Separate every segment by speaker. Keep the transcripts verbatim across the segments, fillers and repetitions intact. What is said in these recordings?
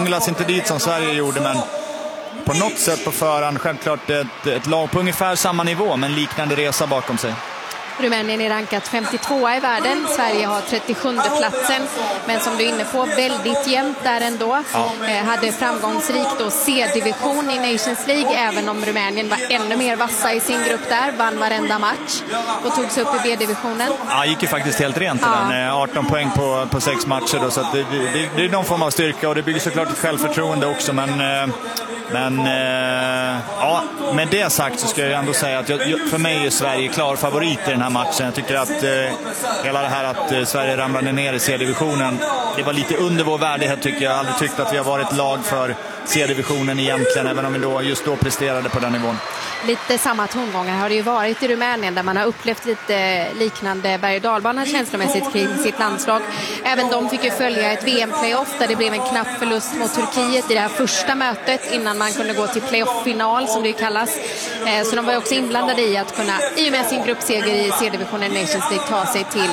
Speaker 1: manglas inte dit som Sverige gjorde, men på något sätt på förhand självklart ett, ett lag på ungefär samma nivå, men liknande resa bakom sig.
Speaker 2: Rumänien är rankat femtiotvåa i världen. Sverige har trettiosjunde platsen. Men som du är inne på, väldigt jämnt där ändå. Ja. Eh, hade framgångsrikt då C-division i Nations League. Även om Rumänien var ännu mer vassa i sin grupp där. Vann varenda match. Och tog sig upp i B-divisionen.
Speaker 1: Ja, gick ju faktiskt helt rent ja. den. arton poäng på, på sex matcher. Då, så att det, det, det är någon form av styrka. Och det bygger såklart ett självförtroende också. Men... Eh, Men eh, ja, med det sagt så ska jag ändå säga att jag, för mig är Sverige klar favorit i den här matchen. Jag tycker att eh, hela det här att eh, Sverige ramlade ner i C-divisionen, det var lite under vår värdighet tycker jag. Jag har aldrig tyckt att vi har varit lag för C-divisionen egentligen, även om vi då, just då presterade på den nivån.
Speaker 2: Lite samma tongångar har det ju varit i Rumänien, där man har upplevt lite liknande berg- och dalbana känslomässigt kring sitt landslag. Även de fick ju följa ett V M-playoff där det blev en knapp förlust mot Turkiet i det här första mötet innan man kunde gå till playoff-final som det kallas. Så de var också inblandade i att kunna, i och med sin gruppseger i C-divisionen Nations League, ta sig till,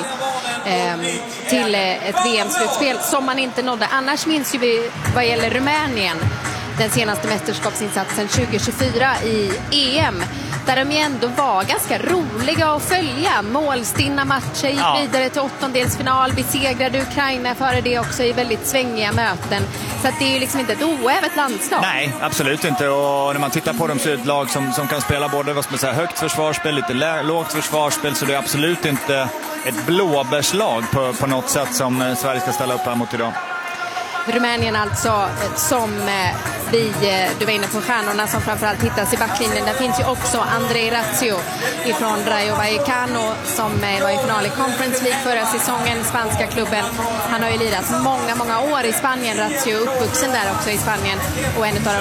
Speaker 2: till ett V M-slutspel som man inte nådde. Annars minns ju vi vad gäller Rumänien den senaste mästerskapsinsatsen tjugo tjugofyra i E M, där de ju ändå var ganska roliga att följa. Målstinna matcher, gick ja. vidare till åttondelsfinal, besegrade Ukraina före det också i väldigt svängiga möten. Så att det är ju liksom inte ett oävet landslag.
Speaker 1: Nej, absolut inte. Och när man tittar på dem så är det ett lag som, som kan spela både vad ska man säga, högt försvarsspel, lite lä- lågt försvarsspel. Så det är absolut inte ett blåbärslag på, på något sätt som Sverige ska ställa upp här mot idag.
Speaker 2: Rumänien alltså, som vi, du var inne på, stjärnorna som framförallt hittas i backlinjen. Där finns ju också Andrei Razzio ifrån Rayo Vallecano som var i final i Conference League förra säsongen, spanska klubben. Han har ju lirat många, många år i Spanien. Razzio uppvuxen där också i Spanien och en av